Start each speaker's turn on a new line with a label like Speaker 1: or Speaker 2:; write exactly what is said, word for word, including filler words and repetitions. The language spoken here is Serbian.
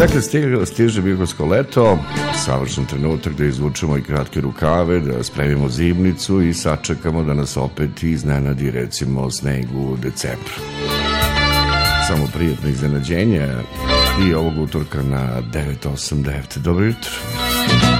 Speaker 1: Dakle, stiže, stiže bihorsko leto, savršen trenutak da izvučemo i kratke rukave, da spremimo zimnicu i sačekamo da nas opet iznenadi, recimo, sneg u decembru. Samo prijatno iznenađenje i ovog utorka na devet osam devet. Dobro jutro.